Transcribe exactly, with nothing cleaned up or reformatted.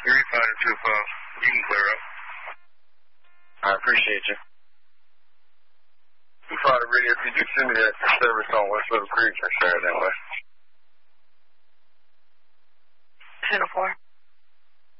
three five two five. You can clear up. I appreciate you. We thought really if you could send me that service on West Little Creek, I share it that way. ten oh four.